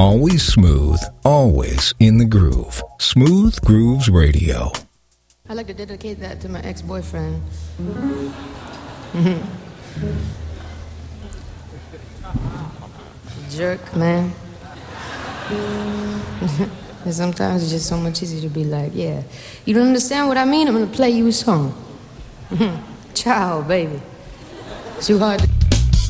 Always smooth, always in the groove. Smooth Grooves Radio. I'd like to dedicate that to my ex-boyfriend. Jerk, man. And sometimes it's just so much easier to be like, yeah, you don't understand what I mean? I'm gonna play you a song. Ciao, baby. Too hard to...